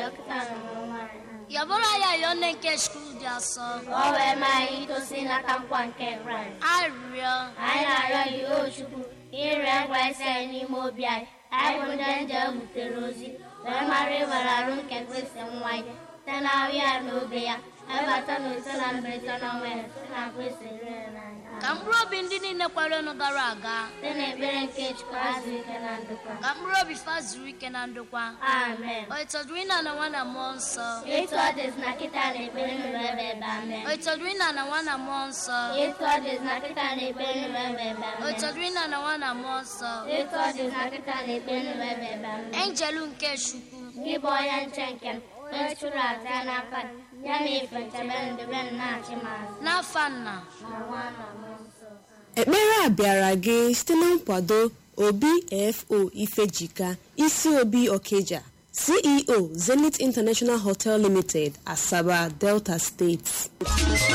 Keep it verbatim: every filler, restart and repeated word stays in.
Yabora ya yone nke school dị asọ. O wee maa anyị itosi n'aka nkwa nke Kraịst. Arịrịọ. Anyị na-arịọ gị o Chukwu ire ngwa isi anyị n'ime obi anyị. Anyị bụ ndị nje butere ozi wee mara ịwere arụ nke Kristi nwa ya site n'ahụ ya na obe ya ebata na ise na mberede n'ọnwa ya site na Kristi rere n'anya. Ka mkpụrụ obi ndị niile kwara ọnụ gara aga site n'ekpere nke Chukwu azụ ike na ndokwa. ka mkpụrụ obi fa zuru ike na ndokwa. Amen. O ịtọdụrụ ịna na nwa na mmụọ nsọ. Etu ọ dịzị na kịta na ekpere nụrụ ebe ebe amen. O ịtọdụrụ ịna na nwa na mmụọ nsọ. Etu ọ dịzị na kịta na ekpere nụrụ ebe ebe amen. O ịtọdụrụ ịna na nwa na mmụọ nsọ. Etu ọ dịzị na kịta na ekpere nụrụ ebe ebe amen. Enjelu nke Chukwu. Gị bụ onye nche nke m, onye chụrụ aja n'aka ya na ife nchebe ndebe m na-achị m azụ. N'afa Nna Na nwa na mmụọ nsọ. Ekpere a bịara gị site na nkwado Obi F O Ifejika, isi Obi Okeja, C E O Zenith International Hotel Limited, Asaba, Delta State.